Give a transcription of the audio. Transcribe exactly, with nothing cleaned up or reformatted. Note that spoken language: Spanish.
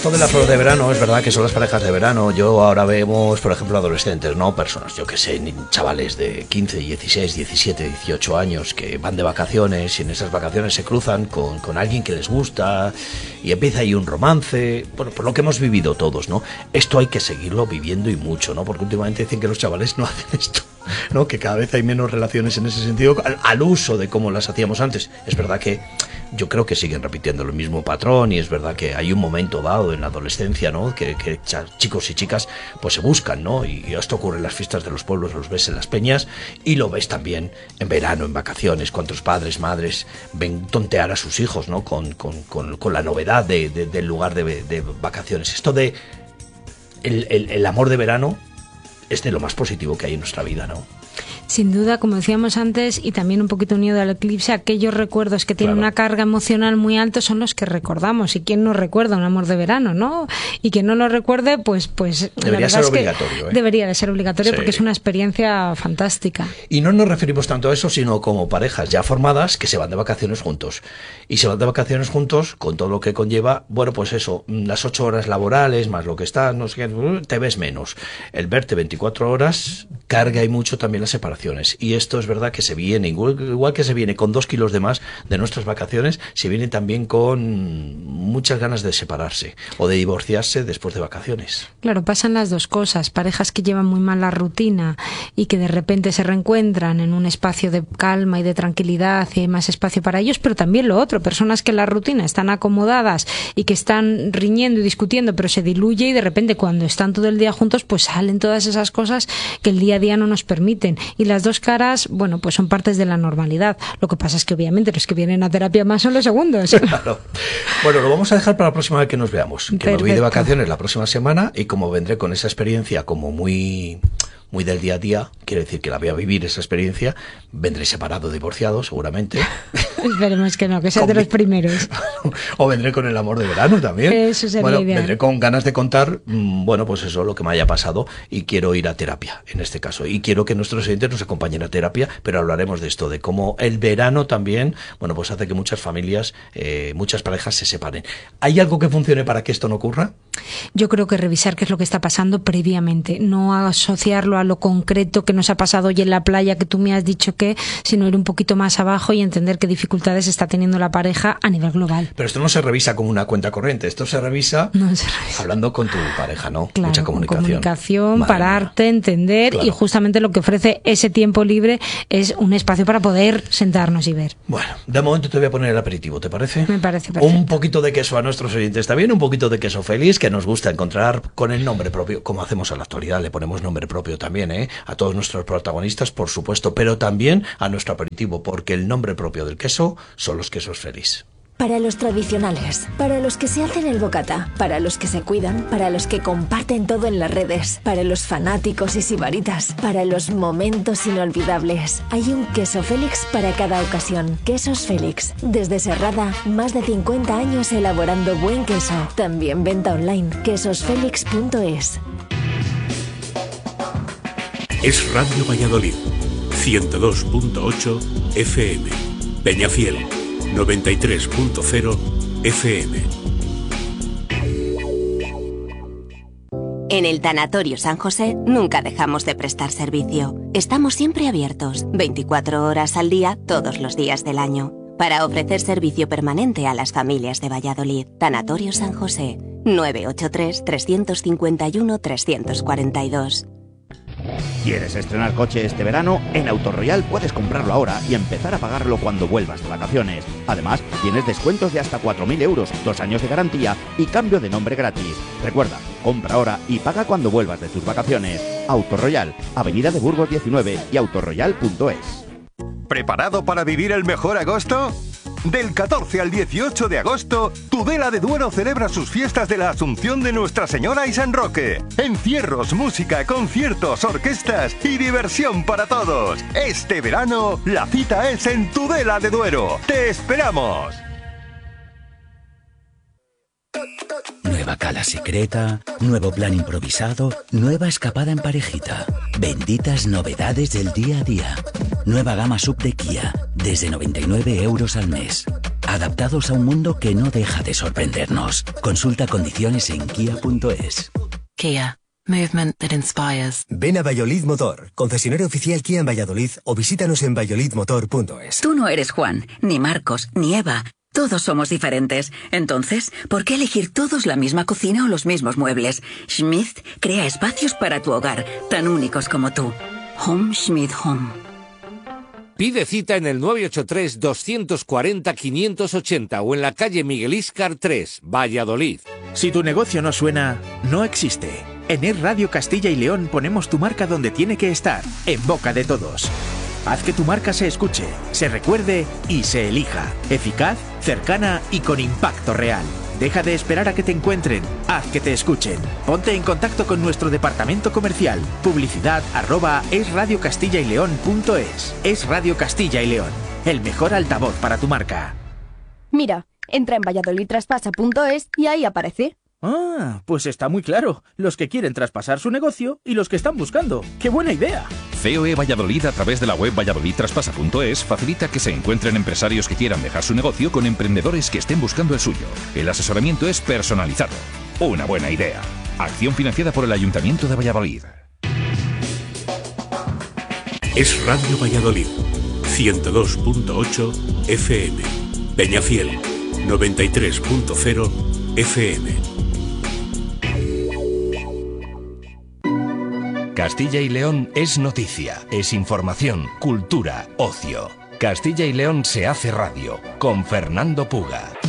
esto de la flor de verano, es verdad que son las parejas de verano. Yo ahora vemos, por ejemplo, adolescentes, ¿no? Personas, yo que sé, chavales de quince, dieciséis, diecisiete, dieciocho años que van de vacaciones y en esas vacaciones se cruzan con, con alguien que les gusta y empieza ahí un romance. Bueno, por lo que hemos vivido todos, ¿no? Esto hay que seguirlo viviendo y mucho, ¿no? Porque últimamente dicen que los chavales no hacen esto, ¿no? Que cada vez hay menos relaciones en ese sentido al, al uso de cómo las hacíamos antes. Es verdad que yo creo que siguen repitiendo el mismo patrón y es verdad que hay un momento dado en la adolescencia, ¿no? Que, que chicos y chicas pues se buscan, ¿no? Y esto ocurre en las fiestas de los pueblos, los ves en las peñas y lo ves también en verano, en vacaciones, cuántos padres, madres ven tontear a sus hijos, ¿no? Con, con, con, con la novedad de, de, del lugar de, de vacaciones. Esto de el, el, el amor de verano es de lo más positivo que hay en nuestra vida, ¿no? Sin duda, como decíamos antes, y también un poquito unido al eclipse, aquellos recuerdos que tienen claro. una carga emocional muy alta son los que recordamos. ¿Y quién no recuerda un amor de verano, no? Y quien no lo recuerde, pues... pues debería ser obligatorio. ¿eh? Debería de ser obligatorio sí. porque es una experiencia fantástica. Y no nos referimos tanto a eso, sino como parejas ya formadas que se van de vacaciones juntos. Y se van de vacaciones juntos con todo lo que conlleva, bueno, pues eso, las ocho horas laborales, más lo que está, no sé qué, te ves menos. El verte veinticuatro horas carga y mucho también la separación. Y esto es verdad que se viene, igual, igual que se viene con dos kilos de más de nuestras vacaciones, se viene también con muchas ganas de separarse o de divorciarse después de vacaciones. Claro, pasan las dos cosas. Parejas que llevan muy mal la rutina y que de repente se reencuentran en un espacio de calma y de tranquilidad y hay más espacio para ellos, pero también lo otro, personas que en la rutina están acomodadas y que están riñendo y discutiendo, pero se diluye y de repente cuando están todo el día juntos, pues salen todas esas cosas que el día a día no nos permiten. Y las dos caras, bueno, pues son partes de la normalidad. Lo que pasa es que obviamente los que vienen a terapia más son los segundos. Claro. Bueno, lo vamos a dejar para la próxima vez que nos veamos. Que Perfecto. Me voy de vacaciones la próxima semana y como vendré con esa experiencia como muy... muy del día a día, quiere decir que la voy a vivir esa experiencia, vendré separado, divorciado, seguramente. Esperemos que no, que sea de los primeros. O vendré con el amor de verano también. Eso sería bueno, ideal. Vendré con ganas de contar, bueno, pues eso, lo que me haya pasado y quiero ir a terapia, en este caso. Y quiero que nuestros oyentes nos acompañen a terapia, pero hablaremos de esto, de cómo el verano también, bueno, pues hace que muchas familias, eh, muchas parejas se separen. ¿Hay algo que funcione para que esto no ocurra? Yo creo que revisar qué es lo que está pasando previamente, no asociarlo a lo concreto que nos ha pasado hoy en la playa, que tú me has dicho que, sino ir un poquito más abajo y entender qué dificultades está teniendo la pareja a nivel global. Pero esto no se revisa como una cuenta corriente, esto se revisa, no se revisa. hablando con tu pareja, ¿no? Claro, mucha comunicación. comunicación, Madre pararte, mía. entender Claro. y justamente lo que ofrece ese tiempo libre es un espacio para poder sentarnos y ver. Bueno, de momento te voy a poner el aperitivo, ¿te parece? Me parece perfecto. Un poquito de queso a nuestros oyentes también, un poquito de queso feliz que nos gusta encontrar con el nombre propio, como hacemos en la actualidad, le ponemos nombre propio también, ¿eh? A todos nuestros protagonistas, por supuesto, pero también a nuestro aperitivo, porque el nombre propio del queso son los quesos feliz. Para los tradicionales, para los que se hacen el bocata, para los que se cuidan, para los que comparten todo en las redes, para los fanáticos y sibaritas, para los momentos inolvidables. Hay un queso Félix para cada ocasión. Quesos Félix. Desde Serrada, más de cincuenta años elaborando buen queso. También venta online. quesos félix punto es. Es Radio Valladolid, ciento dos punto ocho F M. Peñafiel, noventa y tres punto cero F M. En el Tanatorio San José nunca dejamos de prestar servicio. Estamos siempre abiertos, veinticuatro horas al día, todos los días del año, para ofrecer servicio permanente a las familias de Valladolid. Tanatorio San José, nueve ocho tres, tres cinco uno, tres cuatro dos. ¿Quieres estrenar coche este verano? En Autoroyal puedes comprarlo ahora y empezar a pagarlo cuando vuelvas de vacaciones. Además, tienes descuentos de hasta cuatro mil euros, dos años de garantía y cambio de nombre gratis. Recuerda, compra ahora y paga cuando vuelvas de tus vacaciones. Autoroyal, Avenida de Burgos diecinueve y autoroyal punto es. ¿Preparado para vivir el mejor agosto? Del catorce al dieciocho de agosto, Tudela de Duero celebra sus fiestas de la Asunción de Nuestra Señora y San Roque. Encierros, música, conciertos, orquestas y diversión para todos. Este verano, la cita es en Tudela de Duero. ¡Te esperamos! Nueva cala secreta, nuevo plan improvisado, nueva escapada en parejita. Benditas novedades del día a día. Nueva gama sub de Kia, desde noventa y nueve euros al mes. adaptados a un mundo que no deja de sorprendernos. Consulta condiciones en kia punto es. Kia. Movement that inspires. Ven a Valladolid Motor, concesionario oficial Kia en Valladolid, o visítanos en valladolid motor punto es. Tú no eres Juan, ni Marcos, ni Eva. Todos somos diferentes. Entonces, ¿por qué elegir todos la misma cocina o los mismos muebles? Schmidt crea espacios para tu hogar, tan únicos como tú. Home Schmidt Home. Pide cita en el nueve ocho tres, dos cuatro cero, cinco ocho cero o en la calle Miguel Íscar tres, Valladolid. Si tu negocio no suena, no existe. En Es Radio Castilla y León ponemos tu marca donde tiene que estar, en boca de todos. Haz que tu marca se escuche, se recuerde y se elija. Eficaz, cercana y con impacto real. Deja de esperar a que te encuentren, haz que te escuchen. Ponte en contacto con nuestro departamento comercial. Publicidad arroba esradiocastillaileón.es. Es Radio Castilla y León, el mejor altavoz para tu marca. Mira, entra en valladolid traspasa punto es y ahí aparece. Ah, pues está muy claro. Los que quieren traspasar su negocio y los que están buscando. ¡Qué buena idea! C O E Valladolid, a través de la web valladolid traspasa punto es, facilita que se encuentren empresarios que quieran dejar su negocio con emprendedores que estén buscando el suyo. El asesoramiento es personalizado. Una buena idea. Acción financiada por el Ayuntamiento de Valladolid. Es Radio Valladolid, ciento dos punto ocho F M. Peñafiel, noventa y tres punto cero F M. Castilla y León es noticia, es información, cultura, ocio. Castilla y León se hace radio, con Fernando Puga.